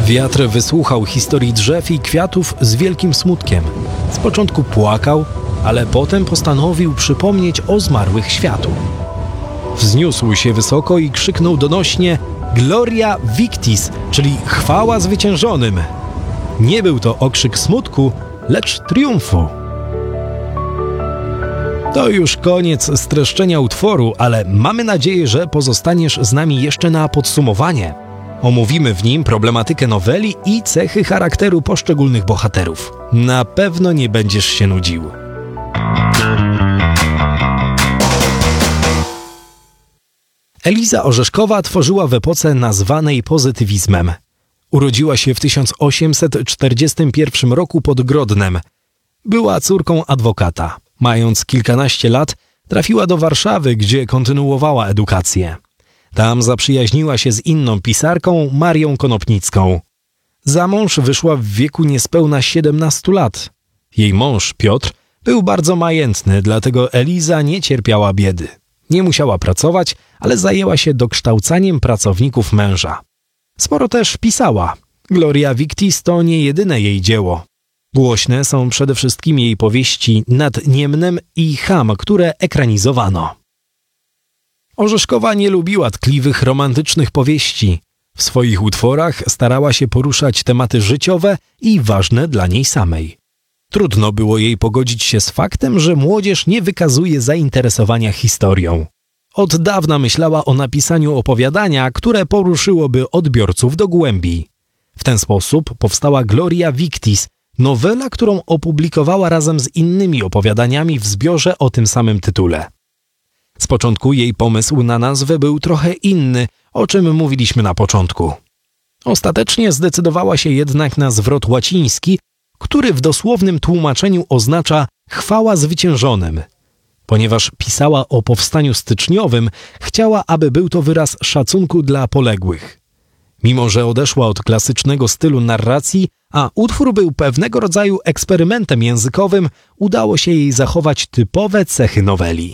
Wiatr wysłuchał historii drzew i kwiatów z wielkim smutkiem. Z początku płakał, ale potem postanowił przypomnieć o zmarłych światu. Wzniósł się wysoko i krzyknął donośnie: Gloria Victis, czyli chwała zwyciężonym. Nie był to okrzyk smutku, lecz triumfu. To już koniec streszczenia utworu, ale mamy nadzieję, że pozostaniesz z nami jeszcze na podsumowanie. Omówimy w nim problematykę noweli i cechy charakteru poszczególnych bohaterów. Na pewno nie będziesz się nudził. Eliza Orzeszkowa tworzyła w epoce nazwanej pozytywizmem. Urodziła się w 1841 roku pod Grodnem. Była córką adwokata. Mając kilkanaście lat, trafiła do Warszawy, gdzie kontynuowała edukację. Tam zaprzyjaźniła się z inną pisarką, Marią Konopnicką. Za mąż wyszła w wieku niespełna 17 lat. Jej mąż, Piotr, był bardzo majętny, dlatego Eliza nie cierpiała biedy. Nie musiała pracować, ale zajęła się dokształcaniem pracowników męża. Sporo też pisała. Gloria Victis to nie jedyne jej dzieło. Głośne są przede wszystkim jej powieści Nad Niemnem i Cham, które ekranizowano. Orzeszkowa nie lubiła tkliwych, romantycznych powieści. W swoich utworach starała się poruszać tematy życiowe i ważne dla niej samej. Trudno było jej pogodzić się z faktem, że młodzież nie wykazuje zainteresowania historią. Od dawna myślała o napisaniu opowiadania, które poruszyłoby odbiorców do głębi. W ten sposób powstała Gloria Victis, nowela, którą opublikowała razem z innymi opowiadaniami w zbiorze o tym samym tytule. Z początku jej pomysł na nazwę był trochę inny, o czym mówiliśmy na początku. Ostatecznie zdecydowała się jednak na zwrot łaciński, który w dosłownym tłumaczeniu oznacza chwała zwyciężonym. Ponieważ pisała o powstaniu styczniowym, chciała, aby był to wyraz szacunku dla poległych. Mimo że odeszła od klasycznego stylu narracji, a utwór był pewnego rodzaju eksperymentem językowym, udało się jej zachować typowe cechy noweli.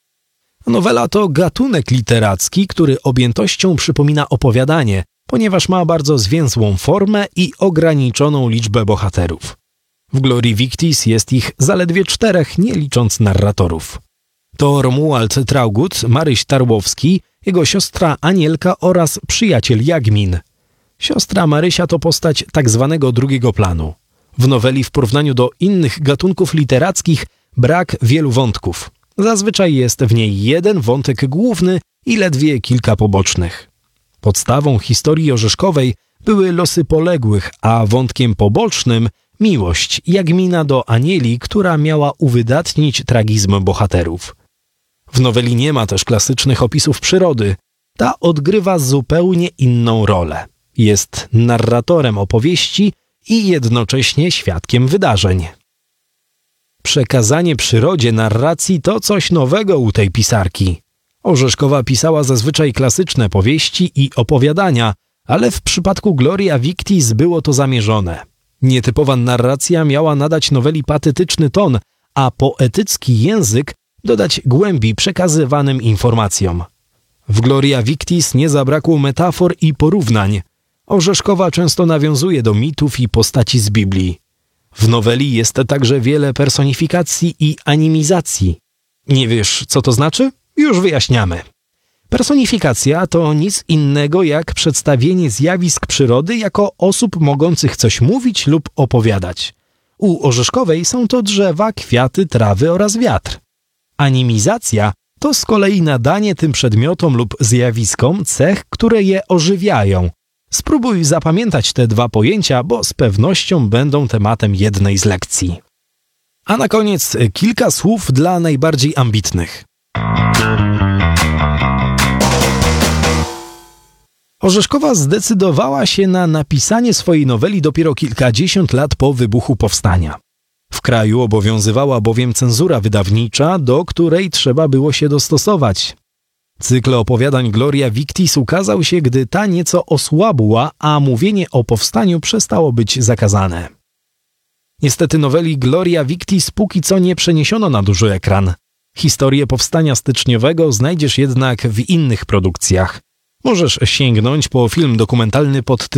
Nowela to gatunek literacki, który objętością przypomina opowiadanie, ponieważ ma bardzo zwięzłą formę i ograniczoną liczbę bohaterów. W Glorii Victis jest ich zaledwie 4, nie licząc narratorów. To Romuald Traugott, Maryś Tarłowski, jego siostra Anielka oraz przyjaciel Jagmin. Siostra Marysia to postać tak zwanego drugiego planu. W noweli w porównaniu do innych gatunków literackich brak wielu wątków. Zazwyczaj jest w niej jeden wątek główny i ledwie kilka pobocznych. Podstawą historii orzeszkowej były losy poległych, a wątkiem pobocznym miłość Jagmina do Anieli, która miała uwydatnić tragizm bohaterów. W noweli nie ma też klasycznych opisów przyrody. Ta odgrywa zupełnie inną rolę. Jest narratorem opowieści i jednocześnie świadkiem wydarzeń. Przekazanie przyrodzie narracji to coś nowego u tej pisarki. Orzeszkowa pisała zazwyczaj klasyczne powieści i opowiadania, ale w przypadku Gloria Victis było to zamierzone. Nietypowa narracja miała nadać noweli patetyczny ton, a poetycki język dodać głębi przekazywanym informacjom. W Gloria Victis nie zabrakło metafor i porównań. Orzeszkowa często nawiązuje do mitów i postaci z Biblii. W noweli jest także wiele personifikacji i animizacji. Nie wiesz, co to znaczy? Już wyjaśniamy. Personifikacja to nic innego jak przedstawienie zjawisk przyrody jako osób mogących coś mówić lub opowiadać. U Orzeszkowej są to drzewa, kwiaty, trawy oraz wiatr. Animizacja to z kolei nadanie tym przedmiotom lub zjawiskom cech, które je ożywiają. Spróbuj zapamiętać te dwa pojęcia, bo z pewnością będą tematem jednej z lekcji. A na koniec kilka słów dla najbardziej ambitnych. Orzeszkowa zdecydowała się na napisanie swojej noweli dopiero kilkadziesiąt lat po wybuchu powstania. W kraju obowiązywała bowiem cenzura wydawnicza, do której trzeba było się dostosować. Cykl opowiadań Gloria Victis ukazał się, gdy ta nieco osłabła, a mówienie o powstaniu przestało być zakazane. Niestety noweli Gloria Victis póki co nie przeniesiono na duży ekran. Historię powstania styczniowego znajdziesz jednak w innych produkcjach. Możesz sięgnąć po film dokumentalny pod tytułem